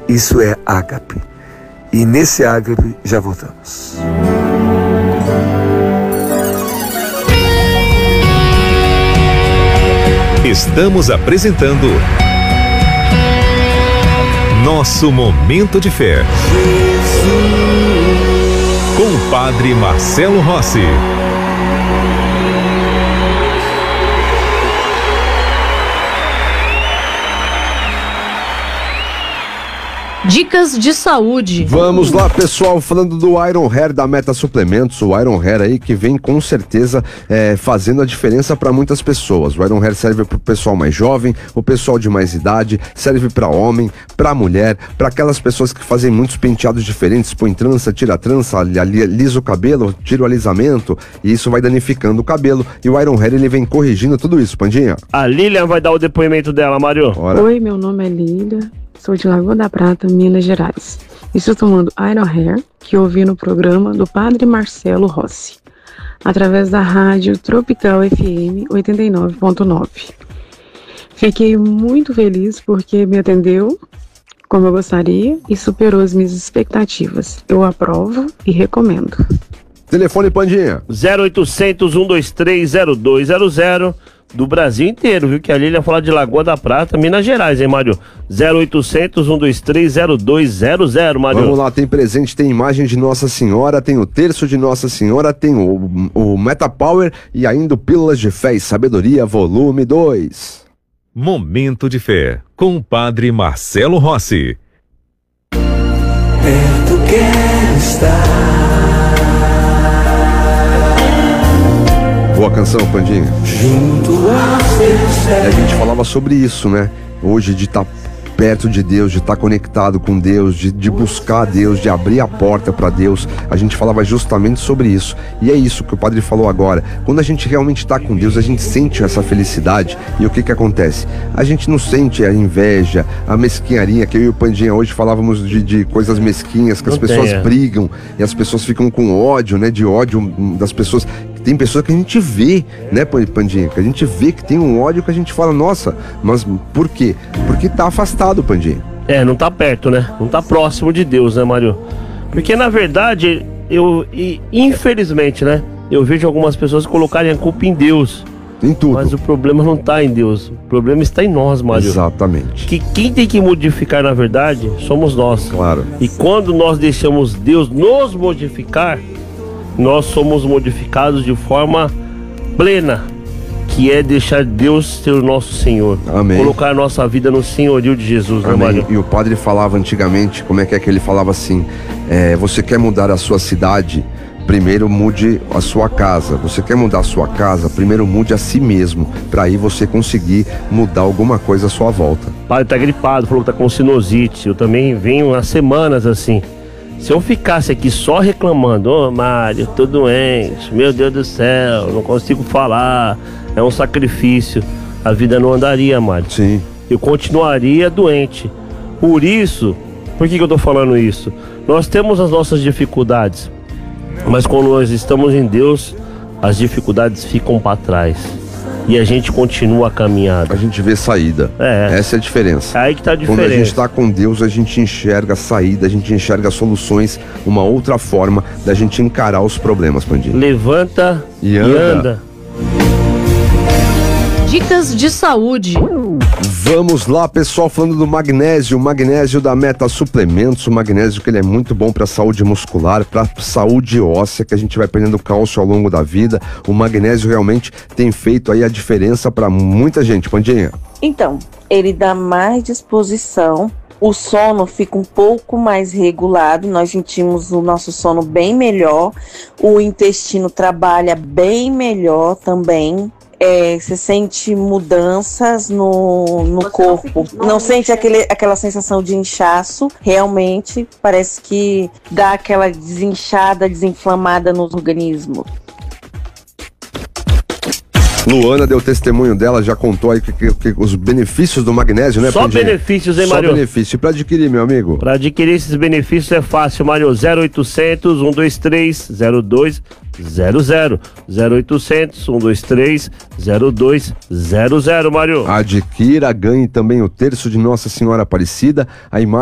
Isso é ágape. E nesse ágape já voltamos. Estamos apresentando Nosso Momento de Fé. Com o Padre Marcelo Rossi. Dicas de saúde. Vamos lá, pessoal, falando do Iron Hair da Meta Suplementos, o Iron Hair aí que vem com certeza fazendo a diferença para muitas pessoas. O Iron Hair serve para o pessoal mais jovem, o pessoal de mais idade, serve para homem, para mulher, para aquelas pessoas que fazem muitos penteados diferentes, põe trança, tira trança, alisa o cabelo, tira o alisamento, e isso vai danificando o cabelo, e o Iron Hair ele vem corrigindo tudo isso, Pandinha. A Lilian vai dar o depoimento dela, Mário. Oi, meu nome é Lília. Sou de Lagoa da Prata, Minas Gerais. Estou tomando Iron Hair, que ouvi no programa do Padre Marcelo Rossi, através da rádio Tropical FM 89.9. Fiquei muito feliz porque me atendeu como eu gostaria e superou as minhas expectativas. Eu aprovo e recomendo. Telefone, Pandinha. 0800 123 0200 do Brasil inteiro, viu? Que a Lilian fala de Lagoa da Prata, Minas Gerais, hein, Mário? 0800 123 0200, Mário. Vamos lá, tem presente, tem imagem de Nossa Senhora, tem o terço de Nossa Senhora, tem o Meta Power e ainda o Pílulas de Fé e Sabedoria, volume 2. Momento de Fé, com o Padre Marcelo Rossi. Perto quero estar. Boa canção, Pandinha. Junto aos teus E a gente falava sobre isso, né? Hoje, de estar perto de Deus, de estar conectado com Deus, de buscar Deus, de abrir a porta para Deus. A gente falava justamente sobre isso. E é isso que o padre falou agora. Quando a gente realmente está com Deus, a gente sente essa felicidade. E o que acontece? A gente não sente a inveja, a mesquinharia, que eu e o Pandinha hoje falávamos de coisas mesquinhas, que as pessoas brigam e as pessoas ficam com ódio, né? De ódio das pessoas. Tem pessoas que a gente vê, né, Pandinha? Que a gente vê que tem um ódio que a gente fala, nossa, mas por quê? Porque tá afastado, Pandinha. Não tá perto, né? Não tá próximo de Deus, né, Mário? Porque, na verdade, infelizmente, né, eu vejo algumas pessoas colocarem a culpa em Deus. Em tudo. Mas o problema não tá em Deus. O problema está em nós, Mário. Exatamente. Que quem tem que modificar, na verdade, somos nós. Claro. E quando nós deixamos Deus nos modificar, nós somos modificados de forma plena, que é deixar Deus ser o nosso Senhor. Amém. Colocar a nossa vida no senhorio de Jesus, né, Mário? E o padre falava antigamente, como é que ele falava assim, você quer mudar a sua cidade, primeiro mude a sua casa. Você quer mudar a sua casa, primeiro mude a si mesmo, para aí você conseguir mudar alguma coisa à sua volta. O padre tá gripado, falou que tá com sinusite. Eu também venho há semanas assim. Se eu ficasse aqui só reclamando, ô Mário, tô doente, meu Deus do céu, não consigo falar, é um sacrifício, a vida não andaria, Mário. Sim. Eu continuaria doente. Por isso, por que eu tô falando isso? Nós temos as nossas dificuldades, mas quando nós estamos em Deus, as dificuldades ficam para trás. E a gente continua a caminhada. A gente vê saída. Essa é a diferença. É aí que tá a diferença. Quando a gente tá com Deus, a gente enxerga a saída, a gente enxerga soluções, uma outra forma da gente encarar os problemas, Pandinha. Levanta e anda. Dicas de saúde. Vamos lá, pessoal, falando do magnésio, o magnésio da Meta Suplementos, o magnésio que ele é muito bom para saúde muscular, para saúde óssea, que a gente vai perdendo cálcio ao longo da vida. O magnésio realmente tem feito aí a diferença para muita gente, Pandinha. Então, ele dá mais disposição, o sono fica um pouco mais regulado, nós sentimos o nosso sono bem melhor, o intestino trabalha bem melhor também. Você sente mudanças no corpo, não sente aquela sensação de inchaço, realmente parece que dá aquela desinchada, desinflamada no organismo. Luana deu testemunho dela, já contou aí que os benefícios do magnésio, né, Só Pandinha? benefícios, hein, Mário? Só benefício. E pra adquirir, meu amigo? Pra adquirir esses benefícios é fácil, Mário. 0800 123 0200. 0800 123 0200, Mário. Adquira, ganhe também o terço de Nossa Senhora Aparecida, a imagem